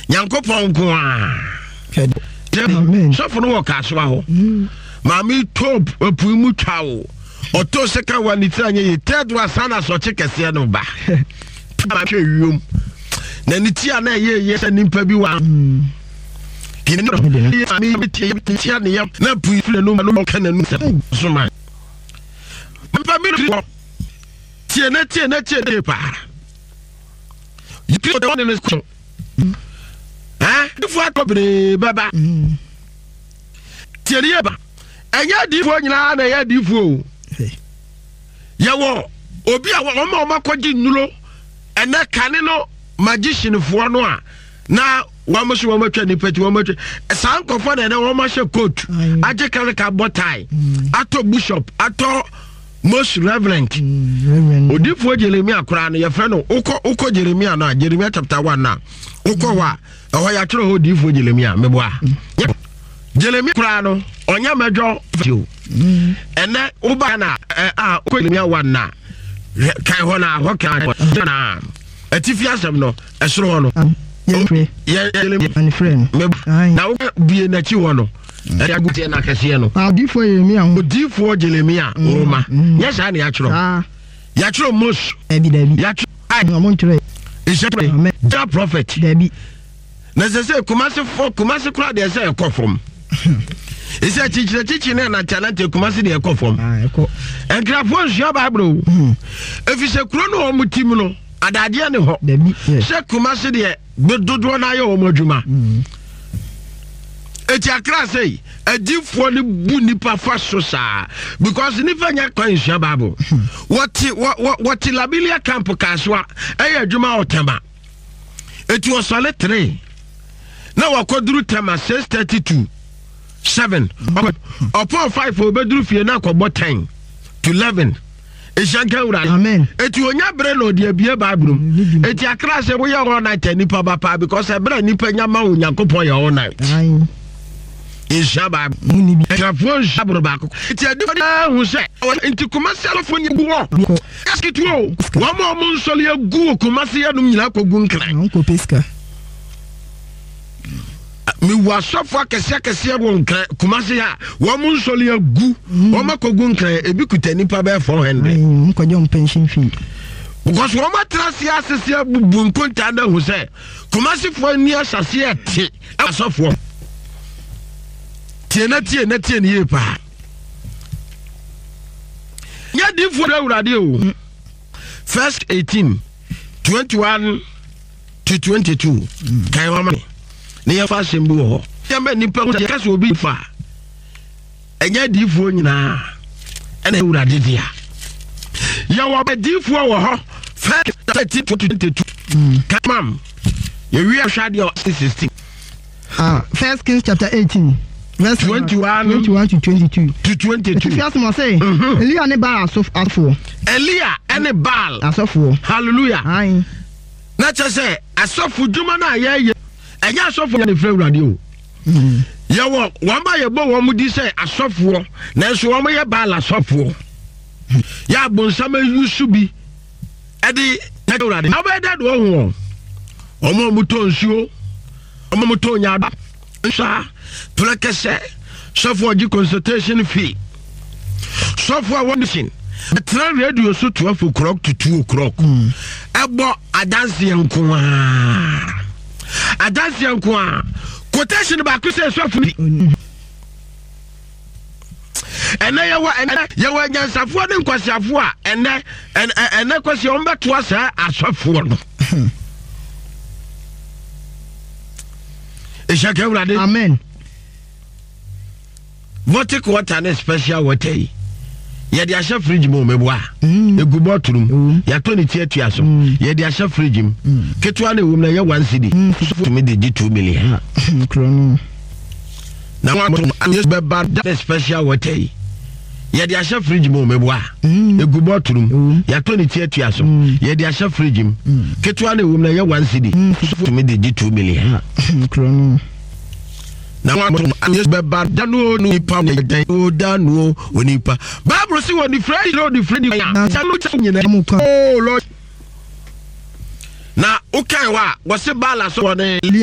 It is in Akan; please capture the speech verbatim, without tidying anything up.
Nyankopon ko a amen so for no ka so ho mami top apu mu twawo oto second one ni tanye third one sana so chekese no ba ma hwe wiom na ni tia na ye ye nimpa bi wa kini no mi tia ne yam na pu fle no no ka na nu so man pa mi tie na tie na tie de pa you put the one in the ah difu atobere baba tie ne ba enya difu nyina na ya difu o yawo obi a wo ma o makoji nulo ena kane no magician fo no a na wa mo so wo matwa ni pati wo matwa san kofo na na wo ma she coat aje kare ka botai ato bishop ato most reverend odifo Jeremia kura no ye fre no uko uko Jeremia na Jeremia chapter one na uko wa ho ya tro ho odifo Jeremia meboa Jeremia kura no onya medwo ene uba na ah uko Jeremia one na kai ho na ho kan na atifi asem no esoro ho no ye Jeremia friend na uko bie na chi ho no e ya gutie na kase no odifo Jeremia ho odifo Jeremia o ma yes ani ya tro ya tro mos ebi dabi ya tro ai mo ntro is that prophet dabi na se se kumase fo kumase kura de se ekofom ise chichire chichire na talent kumase de ekofom ah eko enkrafo nsia bible efi se kuro no omutim no adade ne ho dabi se kumase de bedodo na ye omodwuma eti akra sei adifo ne bu nipa fa so saa because nipa nya kwa nsia bible what what labilia camp kaswa eye adwuma otema eti osole three na wakoduru tema six thirty-two seven upon five obeduru fie na akobọ ten to eleven eshanka ura amen eti onya bre no de abie bible eti akra se wo ye all night nipa bapa because ebra nipa nya ma onyankopon ye all night ishaba muni bi trafo shabro ba ko eti adu na hu se enti kumase alofo nyi bu wo askitu o wa mo mo nsole agu kumase ya num nyina kogu nkran onko peska mi wasofo akese akese wo nkran kumase ya wa mo nsole agu wo makogu nkran ebi kutani pa ba four hundred onko jom pension fee because wo matrasi asese abubu nkonta na hu se kumase fo ni asase ete asofo tiena tiena tiena ye pa nya difo da urade o first eighteen twenty-one to twenty-two kai wa me ne ya fa sembu ho ya me nipa ko ya so obi fa enya difo nyina ena urade dia ya wa be difo wo ho first eighteen to twenty-two kamam ye wi ahwade o sixteen ah first Kings chapter eighteen verse twenty-one, twenty-one to twenty-two. To twenty-two. If you ask me, say, Elia ne Baal asof afo. Elia ene Baal asofo. Hallelujah. Aye. Na cha say asofo dwuma na ye ye. Enya asofo ya ne fra urade o. Mhm. Ye wo wa ma ye bo wo mu di say asofo na so wo ye Baal asofo. Ya bonsama yusu bi. Edi na urade. Abeda do ho. Omo mu to nsuo. Omo mu to nya nsa. Plakese sofo ji consultation fee sofo wonderful tra radio so twelve o'clock to two o'clock ebo adanse enko a adanse enko a quotation ba ko say sofo ene yewa ene yewa nyansafo ne nkwasiafo a ene ene kwasi o mbeto asa asofo no e shaka urade amen. Vote water na special water yi. Ye de ahye fridge mo meboa. Egu bottlum. Ya to ni tie tua so. Ye de ahye fridge m. Ketwa na ewum na ye one C D. So me de two million. Krono. Na one yes be bad special water yi. Ye de ahye fridge mo meboa. Egu bottlum. Ya to ni tie tua so. Ye de ahye fridge m. Ketwa na ewum na ye one C D. So me de two million. Krono. Na wa yes be bad danu no ipa o danu onipa Bible si woni friend no the friend ya danu cha nyina oh Lord na okay wa wo se bala so ne